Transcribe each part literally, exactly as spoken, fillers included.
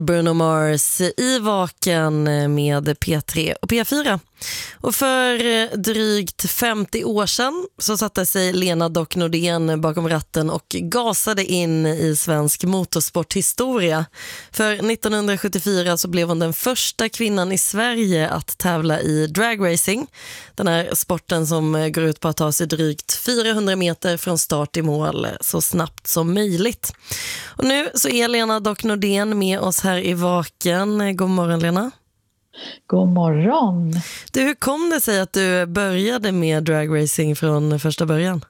Bruno Mars i Vaken med P tre och P fyra. Och för drygt femtio år sedan så satte sig Lena Dock Nordén bakom ratten och gasade in i svensk motorsporthistoria. För nittonhundrasjuttiofyra så blev hon den första kvinnan i Sverige att tävla i dragracing. Den här sporten som går ut på att ta sig drygt fyrahundra meter från start i mål så snabbt som möjligt. Och nu så är Lena Dock Nordén med oss här i Vaken. God morgon, Lena. God morgon. Du, hur kom det sig att du började med dragracing från första början?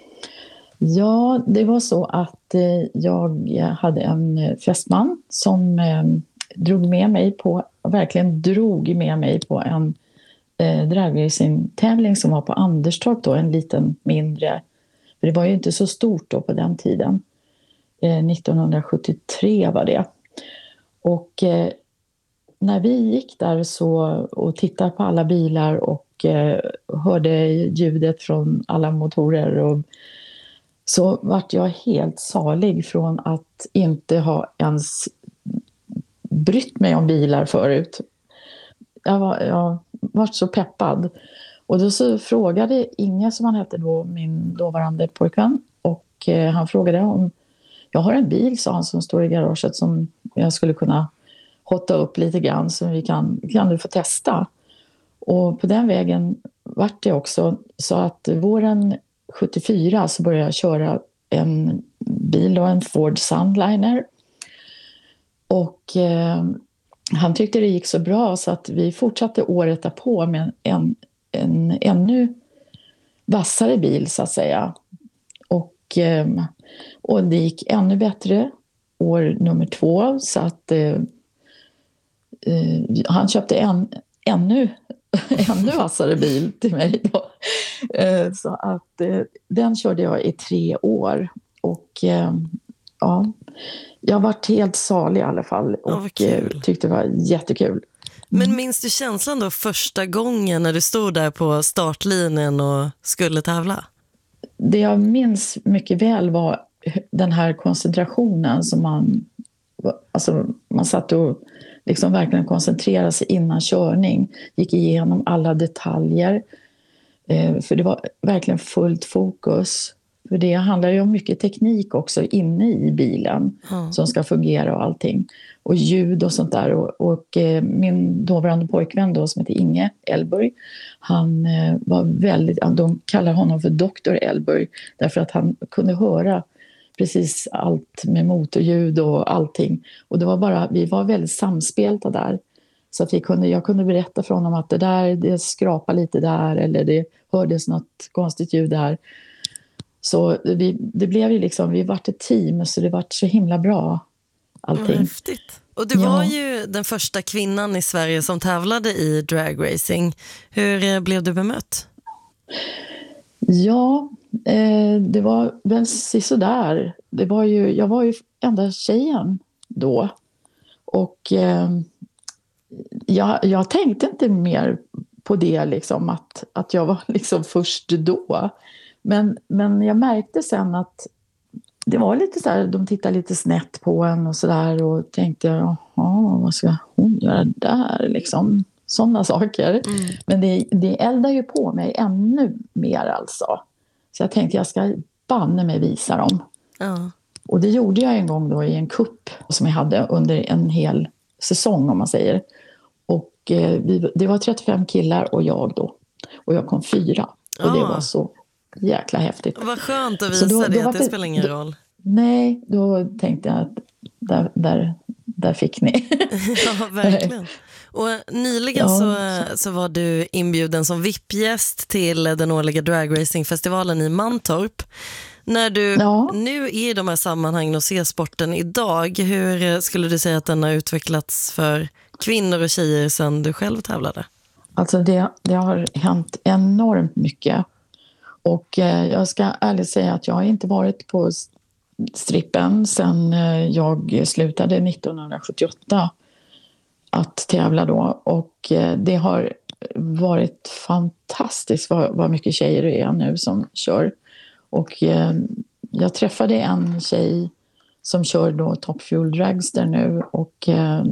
Ja, det var så att eh, jag hade en fästman som eh, drog med mig på, verkligen drog med mig på en eh, dragracing-tävling som var på Anderstorp då, en liten mindre. För det var ju inte så stort då på den tiden. Eh, nittonhundrasjuttiotre var det. Och eh, när vi gick där så, och tittade på alla bilar och eh, hörde ljudet från alla motorer och, så vart jag helt salig från att inte ha ens brytt mig om bilar förut. Jag var, jag var så peppad. Och då så frågade Inge, som han hette då, min dåvarande pojkvän, och eh, han frågade om jag har en bil, sa han, som står i garaget som jag skulle kunna hotta upp lite grann, så vi kan, kan du få testa. Och på den vägen vart det också så att våren sjuttiofyra så började jag köra en bil, en Ford Sunliner. Och eh, han tyckte det gick så bra så att vi fortsatte året därpå med en, en ännu vassare bil, så att säga. Och, eh, och det gick ännu bättre år nummer två, så att eh, Uh, han köpte en ännu, ännu vassare bil till mig då. Uh, så att uh, den körde jag i tre år. Och uh, ja, jag var helt salig i alla fall. Och oh, uh, tyckte det var jättekul. Mm. Men minns du känslan då första gången när du stod där på startlinjen och skulle tävla? Det jag minns mycket väl var den här koncentrationen som man, alltså man satt och liksom verkligen koncentrera sig innan körning. Gick igenom alla detaljer. Eh, för det var verkligen fullt fokus. För det handlar ju om mycket teknik också inne i bilen. Mm. Som ska fungera och allting. Och ljud och sånt där. Och, och eh, min dåvarande pojkvän då, som heter Inge Elburg. Han eh, var väldigt, de kallar honom för doktor Elburg. Därför att han kunde höra precis allt med motorljud och allting. Och det var bara, vi var väldigt samspelta där. Så att vi kunde, jag kunde berätta för honom att det där, det skrapar lite där. Eller det hördes något konstigt ljud där. Så vi, det blev ju liksom, vi vart ett team, så det vart så himla bra allting. Häftigt. Och du ja. var ju den första kvinnan i Sverige som tävlade i dragracing. Hur blev du bemött? Ja, eh, det var väl sådär. Det var ju, jag var ju enda tjejen då. Och eh, jag, jag tänkte inte mer på det, liksom, att, att jag var liksom först då. Men, men jag märkte sen att det var lite så här, de tittade lite snett på en och sådär, och tänkte, jaha, vad ska hon göra där liksom? Sådana saker. Mm. Men det, det eldar ju på mig ännu mer alltså. Så jag tänkte jag ska banne mig visa dem. Ja. Och det gjorde jag en gång då i en kupp som jag hade under en hel säsong, om man säger. Och eh, vi, det var trettiofem killar och jag då. Och jag kom fyra. Och ja. Det var så jäkla häftigt. Vad skönt att visa då, det, då att det, det spelar ingen då, roll. Nej, då tänkte jag att där, där, där fick ni. Ja, verkligen. Och nyligen ja. så, så var du inbjuden som V I P-gäst till den årliga dragracingfestivalen i Mantorp. När du ja. nu är i de här sammanhangen och ser sporten idag, hur skulle du säga att den har utvecklats för kvinnor och tjejer sedan du själv tävlade? Alltså det, det har hänt enormt mycket. Och eh, jag ska ärligt säga att jag har inte varit på strippen sedan eh, jag slutade nittonhundrasjuttioåtta att tävla då. Och eh, det har varit fantastiskt vad, vad mycket tjejer det är nu som kör. Och eh, jag träffade en tjej som kör då Top Fuel Dragster nu och